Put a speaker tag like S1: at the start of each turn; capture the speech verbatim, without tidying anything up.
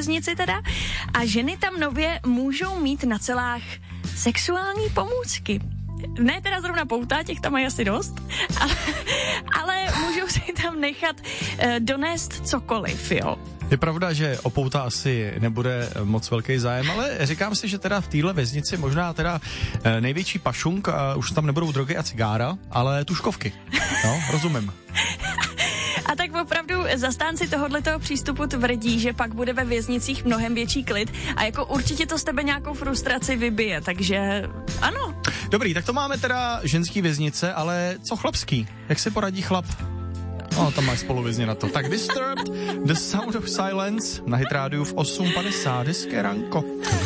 S1: věznici teda. A ženy tam nově můžou mít na celách sexuální pomůcky. Ne teda zrovna pouta, těch tam mají asi dost, ale, ale můžou si tam nechat uh, donést cokoliv, jo.
S2: Je pravda, že o pouta asi nebude moc velký zájem, ale říkám si, že teda v téhle věznici možná teda největší pašunk, a už tam nebudou drogy a cigára, ale tužkovky. No, rozumím.
S1: A tak opravdu zastánci tohoto přístupu tvrdí, že pak bude ve věznicích mnohem větší klid a jako určitě to z tebe nějakou frustraci vybije, takže ano.
S2: Dobrý, tak to máme teda ženský věznice, ale co chlapský? Jak si poradí chlap? No, tam máš spoluvězně na to. Tak Disturbed, The Sound of Silence na Hit Rádiu v osm padesát, hezké ranko.